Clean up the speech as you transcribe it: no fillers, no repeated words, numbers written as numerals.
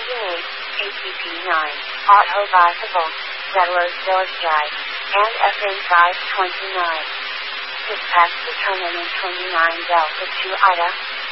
Engine 8, ATP 9, Auto Bicycle, Settlers Village Drive, and FN 529. Dispatch to terminal 29 Delta 2 Ida.